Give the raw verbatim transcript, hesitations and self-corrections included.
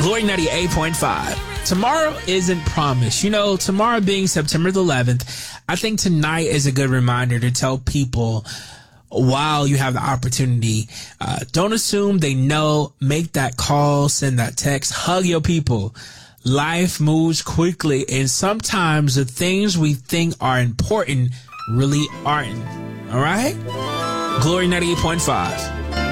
Glory ninety-eight point five. Tomorrow isn't promised. You know, tomorrow being September the eleventh, I think tonight is a good reminder to tell people while you have the opportunity, uh, don't assume they know. Make that call, send that text, hug your people. Life moves quickly, and sometimes the things we think are important really aren't. All right? Glory ninety-eight point five.